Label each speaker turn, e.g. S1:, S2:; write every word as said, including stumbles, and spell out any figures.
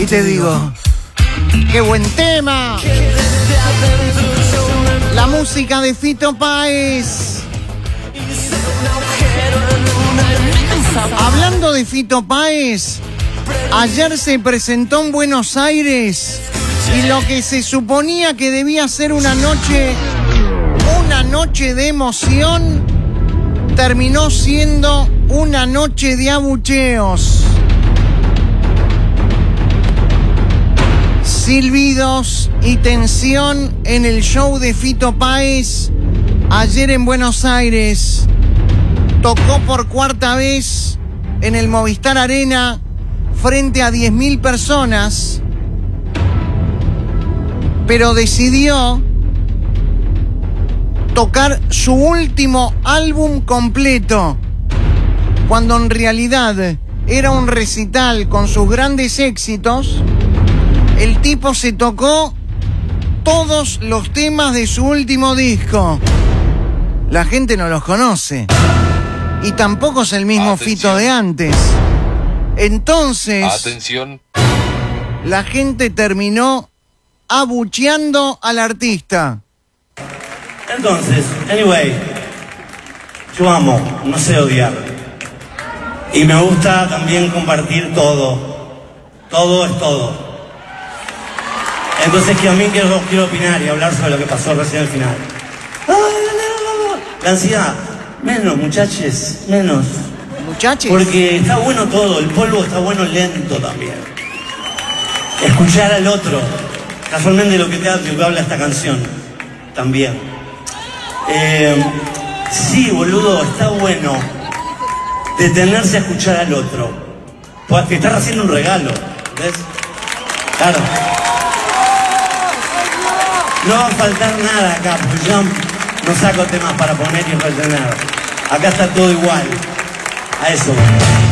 S1: Y te digo, ¡qué buen tema! La música de Fito Páez. Hablando de Fito Páez, ayer se presentó en Buenos Aires y lo que se suponía que debía ser una noche, una noche de emoción, terminó siendo una noche de abucheos. Silbidos y tensión en el show de Fito Páez ayer en Buenos Aires. Tocó por cuarta vez en el Movistar Arena frente a diez mil personas, pero decidió tocar su último álbum completo, cuando en realidad era un recital con sus grandes éxitos. El tipo se tocó todos los temas de su último disco. La gente no los conoce. Y tampoco es el mismo Atención. Fito de antes. Entonces,
S2: Atención.
S1: La gente terminó abucheando al artista.
S3: Entonces, anyway, yo amo, no sé odiar. Y me gusta también compartir todo. Todo es todo. Entonces que a mí quiero, quiero opinar y hablar sobre lo que pasó recién al final. La ansiedad. Menos, muchachos, menos.
S1: Muchachos.
S3: Porque está bueno todo, el polvo está bueno lento también. Escuchar al otro. Casualmente lo que te lo que habla esta canción. También. Eh, sí, boludo, está bueno detenerse a escuchar al otro. Pues te estás haciendo un regalo. ¿Ves? Claro. No va a faltar nada acá, porque yo no saco temas para poner y retener. Acá está todo igual. A eso.